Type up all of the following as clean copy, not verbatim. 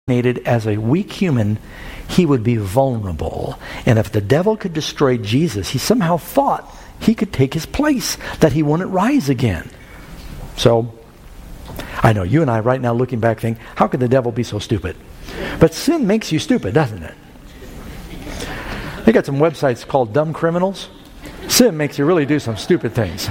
as a weak human, he would be vulnerable. And if the devil could destroy Jesus, he somehow thought he could take his place, that he wouldn't rise again. So, I know you and I right now looking back think, how could the devil be so stupid? But sin makes you stupid, doesn't it? They got some websites called Dumb Criminals. Sin makes you really do some stupid things.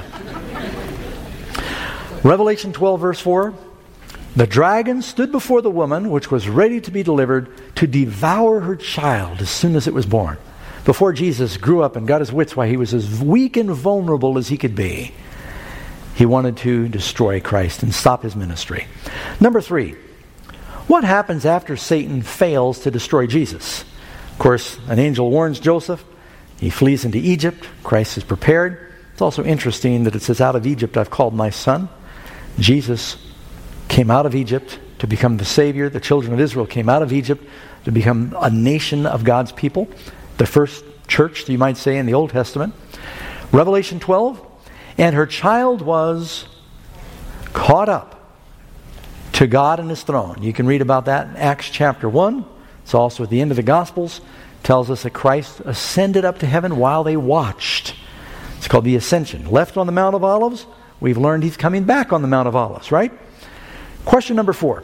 Revelation 12 verse 4. The dragon stood before the woman, which was ready to be delivered, to devour her child as soon as it was born. Before Jesus grew up and got his wits, why he was as weak and vulnerable as he could be. He wanted to destroy Christ and stop his ministry. Number 3, what happens after Satan fails to destroy Jesus? Of course, an angel warns Joseph. He flees into Egypt. Christ is prepared. It's also interesting that it says, out of Egypt I've called my son. Jesus came out of Egypt to become the Savior. The children of Israel came out of Egypt to become a nation of God's people. The first church, you might say, in the Old Testament. Revelation 12, and her child was caught up to God and his throne. You can read about that in Acts chapter 1. It's also at the end of the Gospels. It tells us that Christ ascended up to heaven while they watched. It's called the Ascension. Left on the Mount of Olives, we've learned he's coming back on the Mount of Olives, right? Question number 4.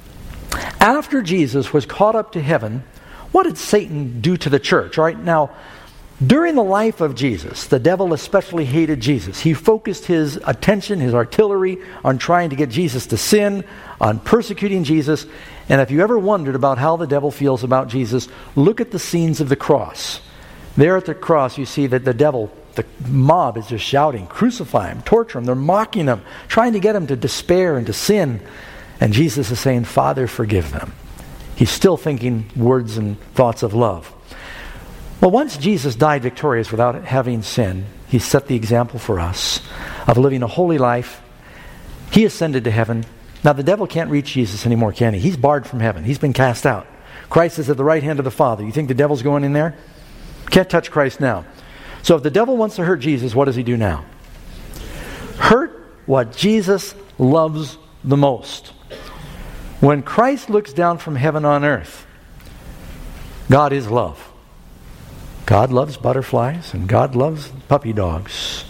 After Jesus was caught up to heaven, what did Satan do to the church? All right, now, during the life of Jesus, the devil especially hated Jesus. He focused his attention, his artillery, on trying to get Jesus to sin, on persecuting Jesus. And if you ever wondered about how the devil feels about Jesus, look at the scenes of the cross. There at the cross, you see that the devil, the mob is just shouting, crucify him, torture him. They're mocking him, trying to get him to despair and to sin. And Jesus is saying, Father, forgive them. He's still thinking words and thoughts of love. Well, once Jesus died victorious without having sin, he set the example for us of living a holy life. He ascended to heaven. Now, the devil can't reach Jesus anymore, can he? He's barred from heaven. He's been cast out. Christ is at the right hand of the Father. You think the devil's going in there? Can't touch Christ now. So if the devil wants to hurt Jesus, what does he do now? Hurt what Jesus loves the most. When Christ looks down from heaven on earth, God is love. God loves butterflies and God loves puppy dogs.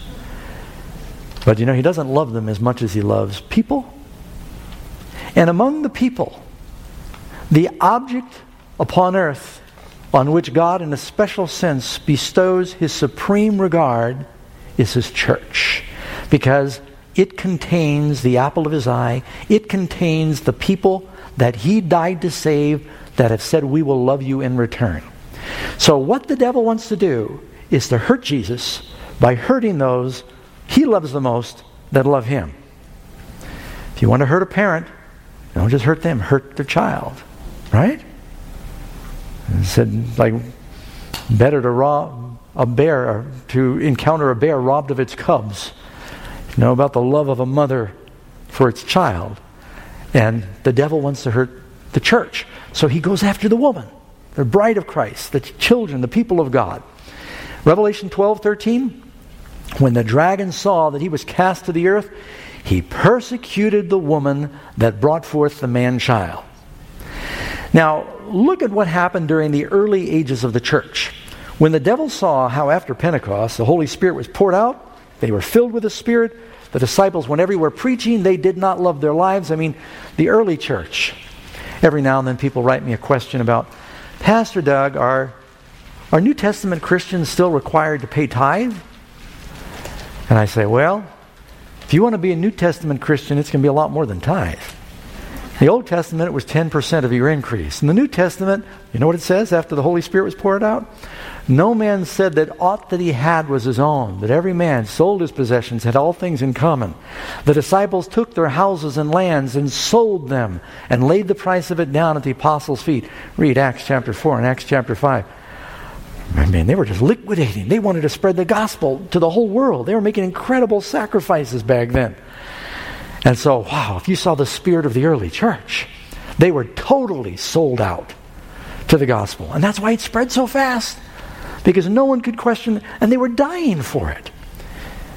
But you know, he doesn't love them as much as he loves people. And among the people, the object upon earth on which God in a special sense bestows his supreme regard is his church. Because it contains the apple of his eye. It contains the people that he died to save, that have said, we will love you in return. So what the devil wants to do is to hurt Jesus by hurting those he loves the most that love him. If you want to hurt a parent, don't just hurt them, hurt their child. Right? It said, like, better to rob a bear, or to encounter a bear robbed of its cubs. You know about the love of a mother for its child. And the devil wants to hurt the church. So he goes after the woman, the bride of Christ, the children, the people of God. Revelation 12:13. When the dragon saw that he was cast to the earth, he persecuted the woman that brought forth the man-child. Now, look at what happened during the early ages of the church. When the devil saw how after Pentecost the Holy Spirit was poured out, they were filled with the Spirit, the disciples went everywhere preaching, they did not love their lives. I mean, the early church. Every now and then people write me a question about, Pastor Doug, are New Testament Christians still required to pay tithe? And I say, well, if you want to be a New Testament Christian, it's going to be a lot more than tithe. In the Old Testament, it was 10% of your increase. In the New Testament, you know what it says after the Holy Spirit was poured out? No man said that aught that he had was his own, but every man sold his possessions, had all things in common. The disciples took their houses and lands and sold them and laid the price of it down at the apostles' feet. Read Acts chapter 4 and Acts chapter 5. I mean, they were just liquidating. They wanted to spread the gospel to the whole world. They were making incredible sacrifices back then. And so, wow, if you saw the spirit of the early church, they were totally sold out to the gospel. And that's why it spread so fast. Because no one could question, and they were dying for it.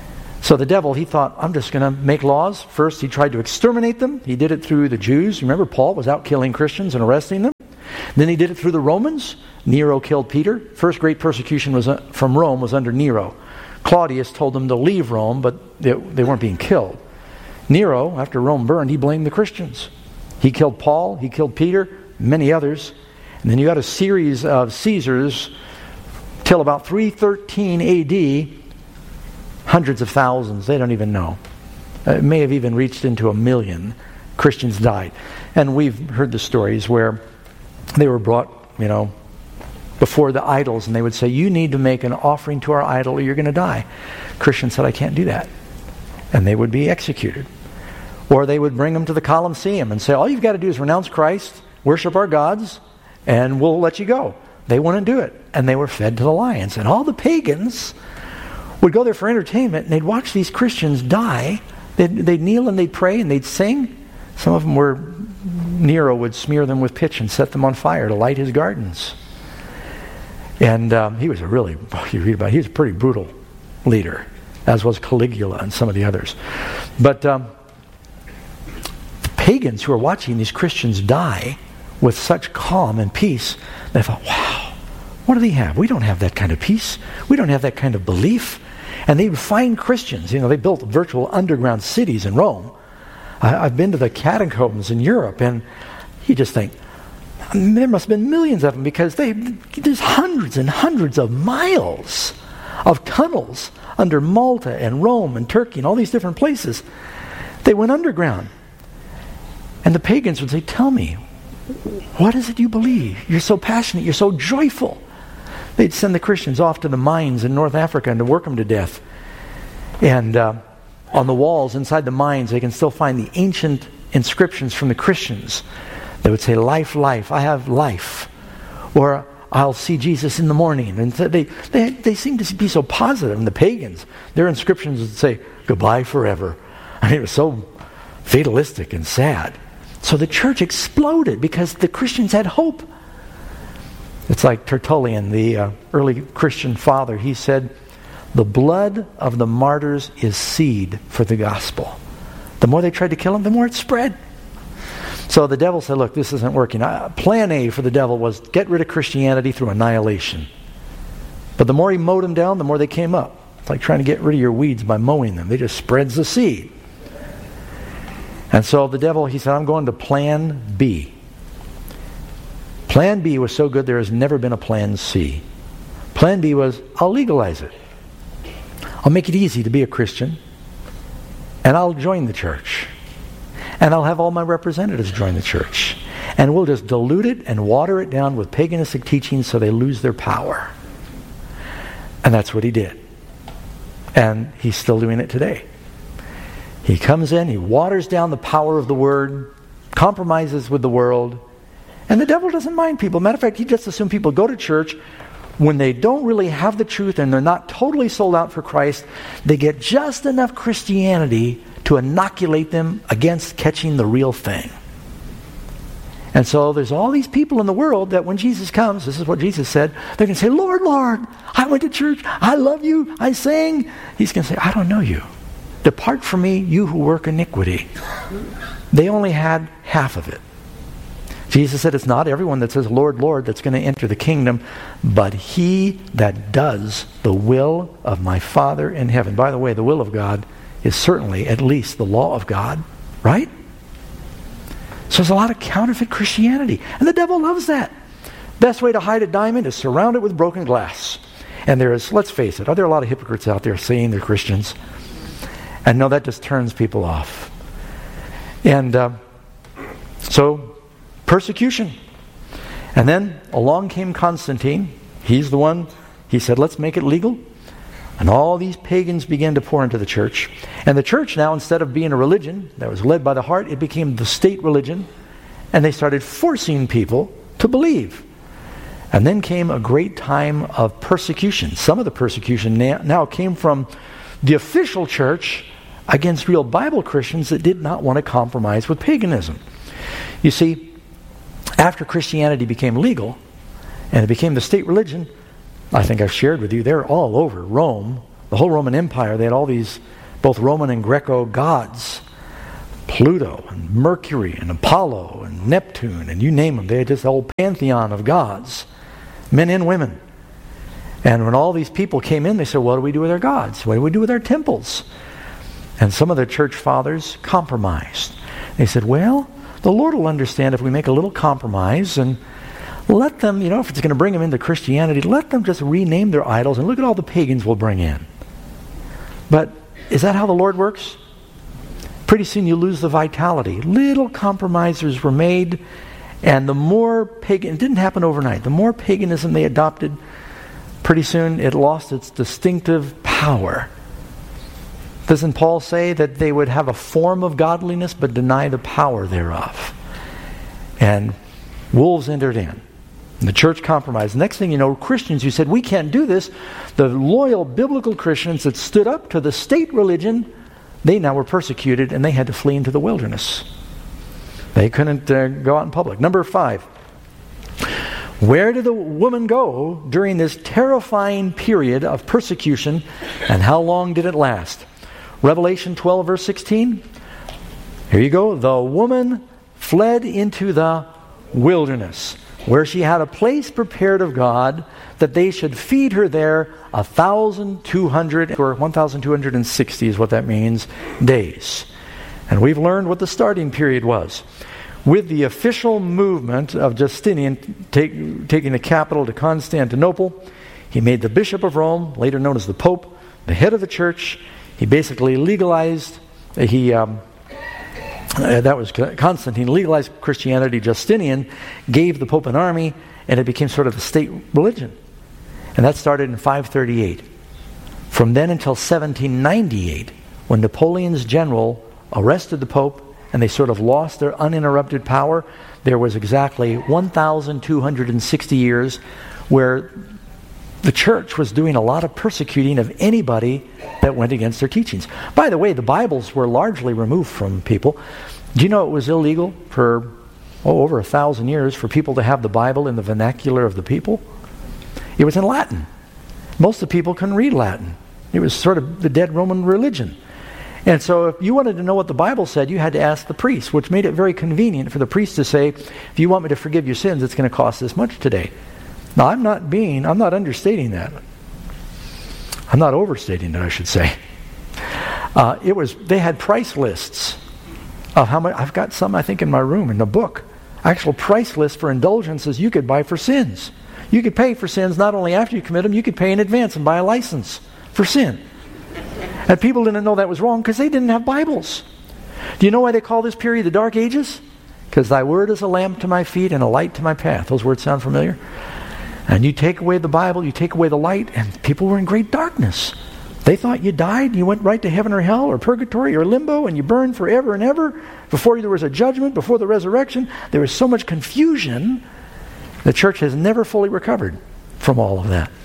So the devil, he thought, I'm just going to make laws. First, he tried to exterminate them. He did it through the Jews. Remember, Paul was out killing Christians and arresting them. Then he did it through the Romans. Nero killed Peter. First great persecution was from Rome was under Nero. Claudius told them to leave Rome, but they weren't being killed. Nero, after Rome burned, he blamed the Christians. He killed Paul, he killed Peter, many others. And then you got a series of Caesars till about 313 A.D., hundreds of thousands, they don't even know. It may have even reached into 1 million Christians died. And we've heard the stories where they were brought, before the idols, and they would say, you need to make an offering to our idol or you're going to die. Christians said, I can't do that. And they would be executed. Or they would bring them to the Colosseum and say, all you've got to do is renounce Christ, worship our gods, and we'll let you go. They wouldn't do it. And they were fed to the lions. And all the pagans would go there for entertainment, and they'd watch these Christians die. They'd kneel and they'd pray and they'd sing. Some of them were, Nero would smear them with pitch and set them on fire to light his gardens. And he was he was a pretty brutal leader, as was Caligula and some of the others. But the pagans who are watching these Christians die with such calm and peace, they thought, wow, what do they have? We don't have that kind of peace. We don't have that kind of belief. And they would find Christians. They built virtual underground cities in Rome. I've been to the catacombs in Europe, and you just think, there must have been millions of them, because there's hundreds and hundreds of miles of tunnels under Malta and Rome and Turkey and all these different places. They went underground. And the pagans would say, tell me, what is it you believe? You're so passionate, you're so joyful. They'd send the Christians off to the mines in North Africa and to work them to death. And on the walls inside the mines, they can still find the ancient inscriptions from the Christians. They would say, life, life, I have life. Or I'll see Jesus in the morning. And they seem to be so positive. And the pagans, their inscriptions would say, goodbye forever. It was so fatalistic and sad. So the church exploded because the Christians had hope. It's like Tertullian, the early Christian father. He said, the blood of the martyrs is seed for the gospel. The more they tried to kill him, the more it spread. So the devil said, look, this isn't working. Plan A for the devil was get rid of Christianity through annihilation. But the more he mowed them down, the more they came up. It's like trying to get rid of your weeds by mowing them. They just spreads the seed. And so the devil, he said, I'm going to plan B. Plan B was so good there has never been a plan C. Plan B was, I'll legalize it. I'll make it easy to be a Christian. And I'll join the church. And I'll have all my representatives join the church. And we'll just dilute it and water it down with paganistic teachings so they lose their power. And that's what he did. And he's still doing it today. He comes in, he waters down the power of the word, compromises with the world, and the devil doesn't mind people. Matter of fact, he just assumes people go to church when they don't really have the truth and they're not totally sold out for Christ. They get just enough Christianity to inoculate them against catching the real thing. And so there's all these people in the world that when Jesus comes, this is what Jesus said, they're going to say, Lord, Lord, I went to church, I love you, I sang. He's going to say, I don't know you. Depart from me, you who work iniquity. They only had half of it. Jesus said it's not everyone that says, Lord, Lord, that's going to enter the kingdom, but he that does the will of my Father in heaven. By the way, the will of God is certainly at least the law of God, right? So there's a lot of counterfeit Christianity. And the devil loves that. Best way to hide a diamond is surround it with broken glass. And there is, let's face it, are there a lot of hypocrites out there saying they're Christians? And no, that just turns people off. And so, persecution. And then along came Constantine. He's the one, he said, let's make it legal. And all these pagans began to pour into the church. And the church now, instead of being a religion that was led by the heart, it became the state religion. And they started forcing people to believe. And then came a great time of persecution. Some of the persecution now came from the official church against real Bible Christians that did not want to compromise with paganism. You see, after Christianity became legal and it became the state religion, I think I've shared with you, they're all over Rome, the whole Roman Empire. They had all these both Roman and Greco gods. Pluto and Mercury and Apollo and Neptune and you name them. They had this whole pantheon of gods, men and women. And when all these people came in, they said, what do we do with our gods? What do we do with our temples? And some of the church fathers compromised. They said, well, the Lord will understand if we make a little compromise and let them, if it's going to bring them into Christianity, let them just rename their idols and look at all the pagans we'll bring in. But is that how the Lord works? Pretty soon you lose the vitality. Little compromises were made, and the more pagan, it didn't happen overnight, the more paganism they adopted, pretty soon it lost its distinctive power. Doesn't Paul say that they would have a form of godliness but deny the power thereof? And wolves entered in. And the church compromised. Next thing you know, Christians who said, we can't do this, the loyal biblical Christians that stood up to the state religion, they now were persecuted and they had to flee into the wilderness. They couldn't go out in public. Number 5. Where did the woman go during this terrifying period of persecution, and how long did it last? Revelation 12 verse 16. Here you go. The woman fled into the wilderness, where she had a place prepared of God that they should feed her there 1,200 or 1,260 is what that means, days. And we've learned what the starting period was. With the official movement of Justinian taking the capital to Constantinople, he made the Bishop of Rome, later known as the Pope, the head of the church. He basically legalized, that was Constantine, legalized Christianity. Justinian gave the Pope an army, and it became sort of the state religion. And that started in 538. From then until 1798, when Napoleon's general arrested the Pope, and they sort of lost their uninterrupted power, there was exactly 1,260 years where the church was doing a lot of persecuting of anybody that went against their teachings. By the way, the Bibles were largely removed from people. Do you know it was illegal for over 1,000 years for people to have the Bible in the vernacular of the people? It was in Latin. Most of the people couldn't read Latin. It was sort of the dead Roman religion. And so if you wanted to know what the Bible said, you had to ask the priest, which made it very convenient for the priest to say, if you want me to forgive your sins, it's going to cost this much today. Now, I'm not understating that. I'm not overstating that, I should say. They had price lists of how much. I've got some, I think, in my room in the book. Actual price lists for indulgences you could buy for sins. You could pay for sins not only after you commit them, you could pay in advance and buy a license for sin. And people didn't know that was wrong because they didn't have Bibles. Do you know why they call this period the Dark Ages? Because thy word is a lamp to my feet and a light to my path. Those words sound familiar? And you take away the Bible, you take away the light, and people were in great darkness. They thought you died and you went right to heaven or hell or purgatory or limbo and you burned forever and ever. Before there was a judgment, before the resurrection, there was so much confusion. The church has never fully recovered from all of that.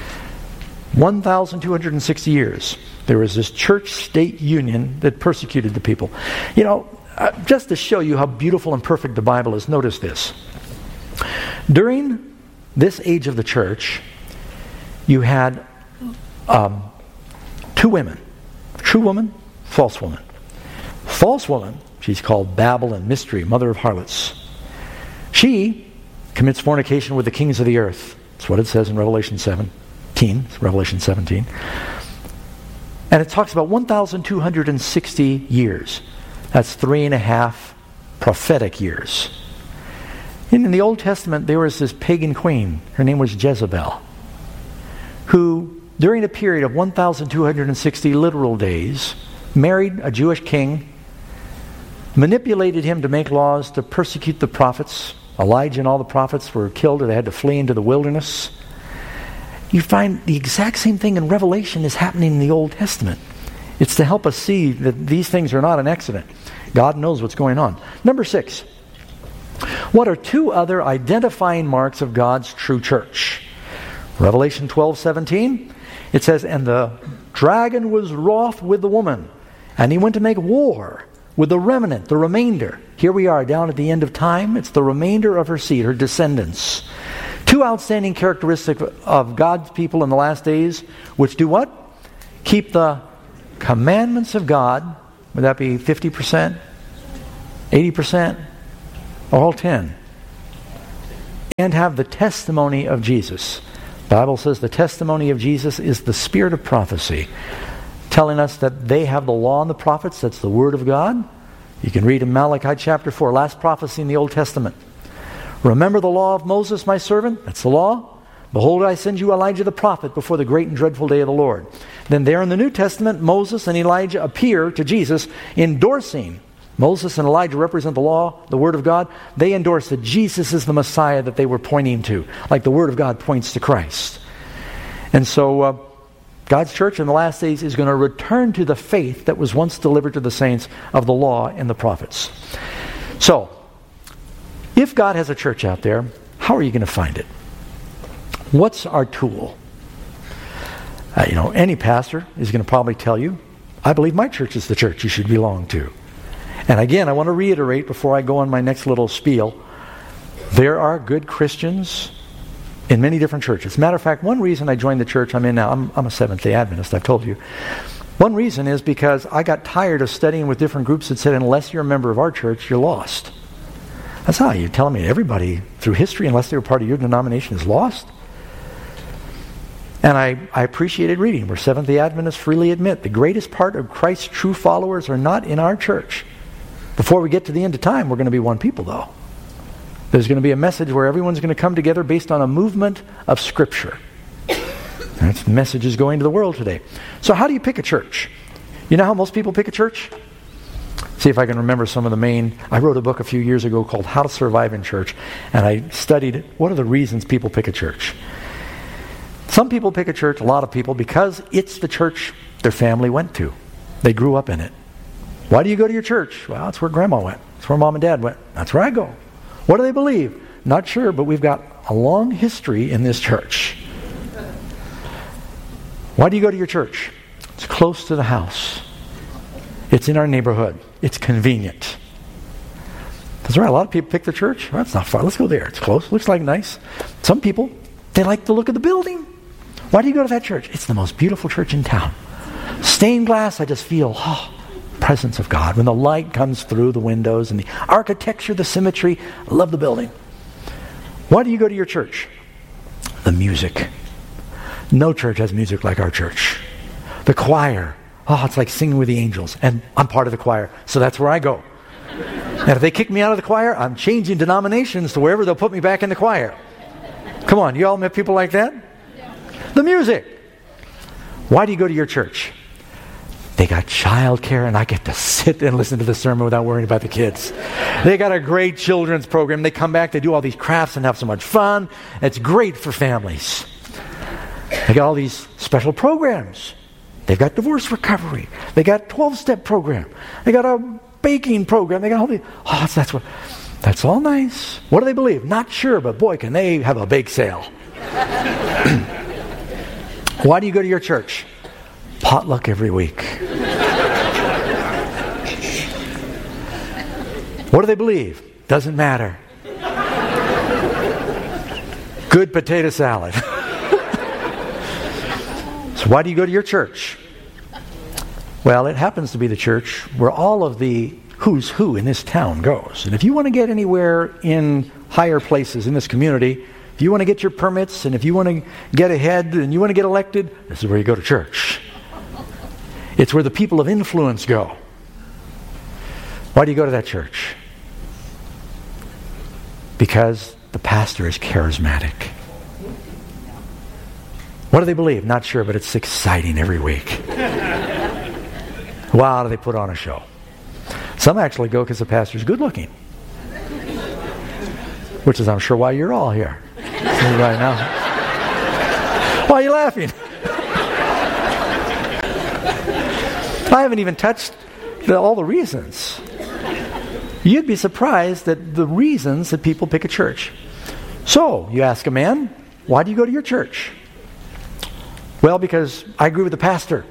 1,260 years. There was this church-state union that persecuted the people. Just to show you how beautiful and perfect the Bible is, notice this. During this age of the church, you had two women. True woman, false woman. False woman, she's called Babylon, mystery, mother of harlots. She commits fornication with the kings of the earth. That's what it says in Revelation 17. Revelation 17. And it talks about 1,260 years. That's 3.5 prophetic years. In the Old Testament, there was this pagan queen. Her name was Jezebel, who, during a period of 1,260 literal days, married a Jewish king, manipulated him to make laws to persecute the prophets. Elijah and all the prophets were killed, or they had to flee into the wilderness. You find the exact same thing in Revelation is happening in the Old Testament. It's to help us see that these things are not an accident. God knows what's going on. Number 6. What are two other identifying marks of God's true church? Revelation 12:17. It says, and the dragon was wroth with the woman, and he went to make war with the remnant, the remainder. Here we are down at the end of time. It's the remainder of her seed, her descendants. Two outstanding characteristics of God's people in the last days, which do what? Keep the commandments of God, would that be 50%? 80%? Or all 10? And have the testimony of Jesus. The Bible says the testimony of Jesus is the spirit of prophecy, telling us that they have the law and the prophets. That's the Word of God. You can read in Malachi chapter 4, last prophecy in the Old Testament. Remember the law of Moses, my servant? That's the law. Behold, I send you Elijah the prophet before the great and dreadful day of the Lord. Then there in the New Testament, Moses and Elijah appear to Jesus endorsing. Moses and Elijah represent the law, the Word of God. They endorse that Jesus is the Messiah that they were pointing to, like the Word of God points to Christ. And so God's church in the last days is going to return to the faith that was once delivered to the saints of the law and the prophets. So, if God has a church out there, how are you going to find it? What's our tool? Any pastor is going to probably tell you, I believe my church is the church you should belong to. And again, I want to reiterate before I go on my next little spiel, there are good Christians in many different churches. As a matter of fact, one reason I joined the church I'm in now, I'm a Seventh-day Adventist, I've told you. One reason is because I got tired of studying with different groups that said, unless you're a member of our church, you're lost. That's how you're telling me everybody through history, unless they were part of your denomination, is lost. And I appreciated reading where Seventh-day Adventists freely admit the greatest part of Christ's true followers are not in our church. Before we get to the end of time, we're going to be one people, though. There's going to be a message where everyone's going to come together based on a movement of Scripture. That's the message is going to the world today. So how do you pick a church? You know how most people pick a church? See if I can remember some of the main... I wrote a book a few years ago called How to Survive in Church, and I studied what are the reasons people pick a church. Some people pick a church, a lot of people, because it's the church their family went to. They grew up in it. Why do you go to your church? Well, it's where Grandma went. It's where Mom and Dad went. That's where I go. What do they believe? Not sure, but we've got a long history in this church. Why do you go to your church? It's close to the house. It's in our neighborhood. It's convenient. That's right. A lot of people pick the church. Well, that's not far. Let's go there. It's close. Looks like nice. Some people, they like the look of the building. Why do you go to that church? It's the most beautiful church in town. Stained glass, I just feel, presence of God. When the light comes through the windows and the architecture, the symmetry, I love the building. Why do you go to your church? The music. No church has music like our church. The choir. It's like singing with the angels. And I'm part of the choir, so that's where I go. And if they kick me out of the choir, I'm changing denominations to wherever they'll put me back in the choir. Come on, you all met people like that? Yeah. The music. Why do you go to your church? They got childcare, and I get to sit and listen to the sermon without worrying about the kids. They got a great children's program. They come back, they do all these crafts and have so much fun. It's great for families. They got all these special programs. They've got divorce recovery. They got 12-step program. They got a baking program. They got all these. That's all nice. What do they believe? Not sure, but boy, can they have a bake sale. Why do you go to your church? Potluck every week. What do they believe? Doesn't matter. Good potato salad. So why do you go to your church? Well, it happens to be the church where all of the who's who in this town goes. And if you want to get anywhere in higher places in this community, if you want to get your permits, and if you want to get ahead, and you want to get elected, this is where you go to church. It's where the people of influence go. Why do you go to that church? Because the pastor is charismatic. What do they believe? Not sure, but it's exciting every week. Wow, do they put on a show. Some actually go because the pastor's good looking. Which is, I'm sure, why you're all here. Right now. Why are you laughing? I haven't even touched all the reasons. You'd be surprised at the reasons that people pick a church. So, you ask a man, why do you go to your church? Well, because I agree with the pastor.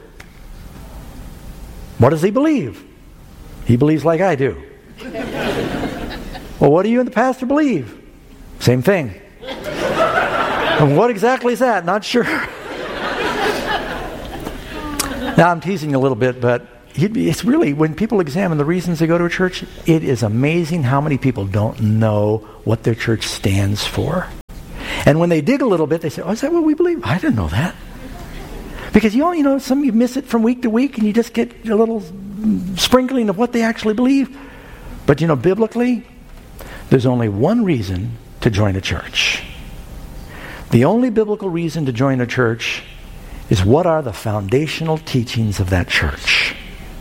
What does he believe? He believes like I do. Well, what do you and the pastor believe? Same thing. And what exactly is that? Not sure. Now, I'm teasing a little bit, but it's really, when people examine the reasons they go to a church, it is amazing how many people don't know what their church stands for. And when they dig a little bit, they say, oh, is that what we believe? I didn't know that. Because some of you miss it from week to week, and you just get a little sprinkling of what they actually believe. But biblically, there's only one reason to join a church. The only biblical reason to join a church is what are the foundational teachings of that church.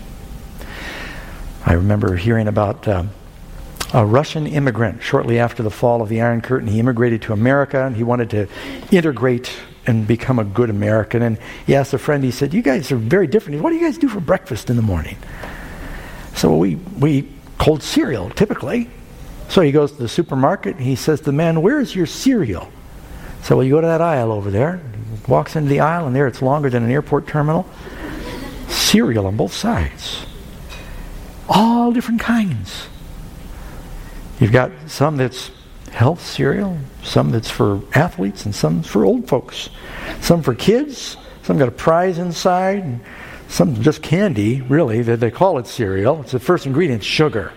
I remember hearing about a Russian immigrant shortly after the fall of the Iron Curtain. He immigrated to America, and he wanted to integrate and become a good American. And he asked a friend, he said, you guys are very different. What do you guys do for breakfast in the morning? So we eat cold cereal, typically. So he goes to the supermarket, and he says to the man, where's your cereal? So you go to that aisle over there. He walks into the aisle, and there it's longer than an airport terminal. Cereal on both sides. All different kinds. You've got some that's health cereal, some that's for athletes, and some for old folks. Some for kids, some got a prize inside, and some just candy, really. They call it cereal. It's the first ingredient, sugar.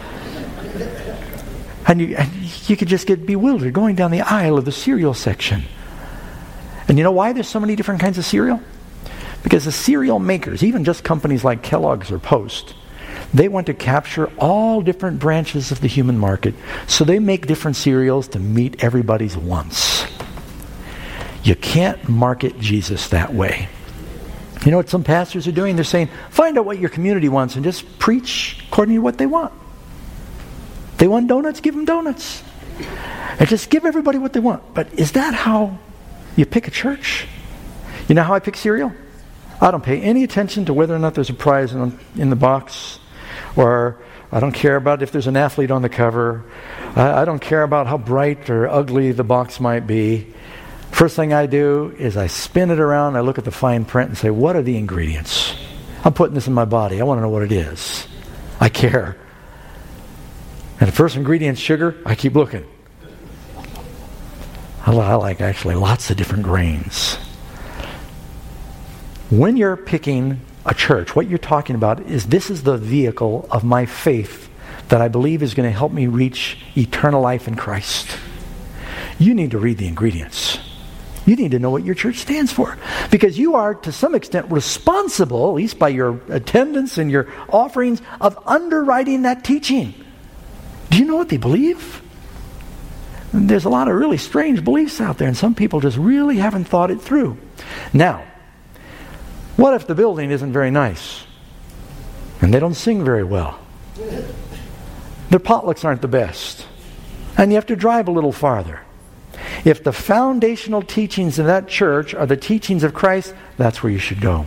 And you could just get bewildered going down the aisle of the cereal section. And you know why there's so many different kinds of cereal? Because the cereal makers, even just companies like Kellogg's or Post, they want to capture all different branches of the human market. So they make different cereals to meet everybody's wants. You can't market Jesus that way. You know what some pastors are doing? They're saying, find out what your community wants and just preach according to what they want. They want donuts, give them donuts. And just give everybody what they want. But is that how you pick a church? You know how I pick cereal? I don't pay any attention to whether or not there's a prize in the box. Or I don't care about if there's an athlete on the cover. I don't care about how bright or ugly the box might be. First thing I do is I spin it around, I look at the fine print and say, what are the ingredients? I'm putting this in my body. I want to know what it is. I care. And the first ingredient's sugar, I keep looking. I like actually lots of different grains. When you're picking a church, what you're talking about is this is the vehicle of my faith that I believe is going to help me reach eternal life in Christ. You need to read the ingredients. You need to know what your church stands for. Because you are, to some extent, responsible, at least by your attendance and your offerings, of underwriting that teaching. Do you know what they believe? There's a lot of really strange beliefs out there, and some people just really haven't thought it through. Now, what if the building isn't very nice? And they don't sing very well? Their potlucks aren't the best. And you have to drive a little farther. If the foundational teachings of that church are the teachings of Christ, that's where you should go.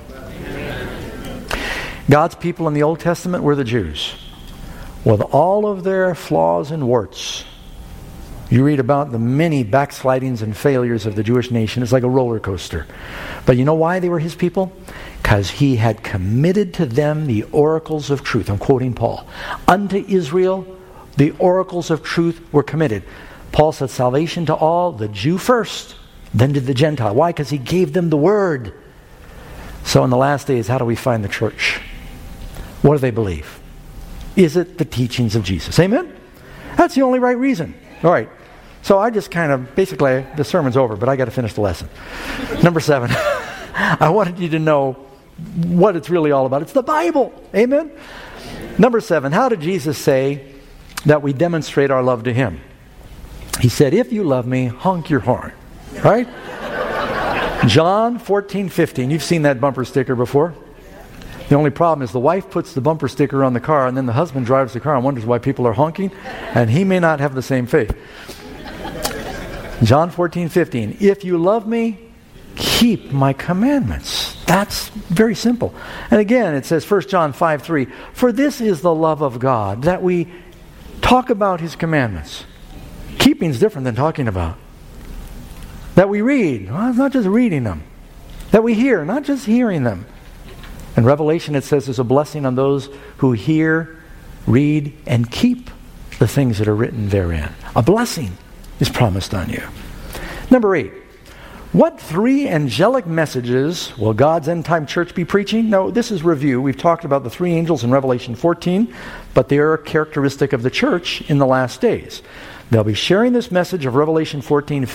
God's people in the Old Testament were the Jews, with all of their flaws and warts. You read about the many backslidings and failures of the Jewish nation. It's like a roller coaster. But you know why they were his people? Because he had committed to them the oracles of truth. I'm quoting Paul. Unto Israel, the oracles of truth were committed. Paul said salvation to all, the Jew first, then to the Gentile. Why? Because he gave them the word. So in the last days, how do we find the church? What do they believe? Is it the teachings of Jesus? Amen? That's the only right reason. All right. So I just kind of, basically, the sermon's over, but I got to finish the lesson. Number 7. I wanted you to know what it's really all about. It's the Bible. Amen? Number 7. How did Jesus say that we demonstrate our love to Him? He said, if you love me, honk your horn. Right? John 14:15. You've seen that bumper sticker before. The only problem is the wife puts the bumper sticker on the car, and then the husband drives the car and wonders why people are honking, and he may not have the same faith. John 14:15. If you love me, keep my commandments. That's very simple. And again, it says 1 John 5:3. For this is the love of God, that we talk about His commandments. Keeping is different than talking about. That we read. Well, it's not just reading them. That we hear, not just hearing them. In Revelation it says there's a blessing on those who hear, read, and keep the things that are written therein. A blessing is promised on you. Number 8. What three angelic messages will God's end-time church be preaching? No, this is review. We've talked about the three angels in Revelation 14, but they are characteristic of the church in the last days. They'll be sharing this message of Revelation 14